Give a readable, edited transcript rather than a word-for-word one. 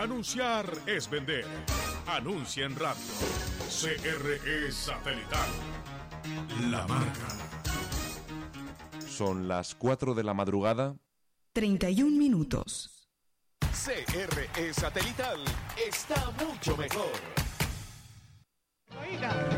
Anunciar es vender. Anuncia en radio. CRE Satelital. La marca. Son las 4 de la madrugada. 31 minutos. CRE Satelital está mucho mejor. Oiga.